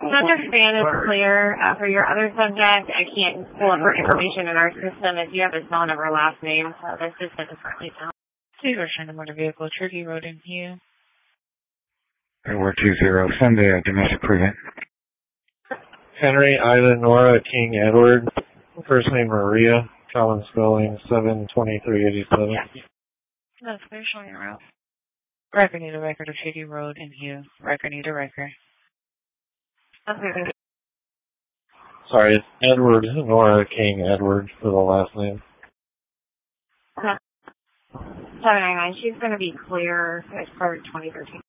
Subject scan is clear. For your other subject, I can't pull up her information in our system. If you have his phone number, last name, the system is currently down. Please return to motor vehicle, Turkey Road in Hugh. Airward 20, Sunday, domestic prevent. Henry, Ida, Nora, King, Edward. First name Maria. Common spelling 72387. That's clear, showing your route. Record need a record of Turkey Road in Hugh. Record need a record. Okay. Sorry, it's Edward, Nora, King, Edward for the last name. 799, she's going to be clear as part of 2013.